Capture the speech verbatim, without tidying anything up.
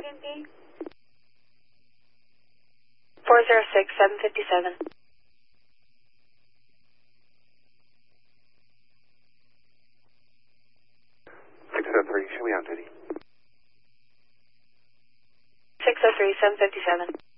P? four zero six, seven fifty-seven. six oh three, show me on duty. six oh three, seven fifty-seven.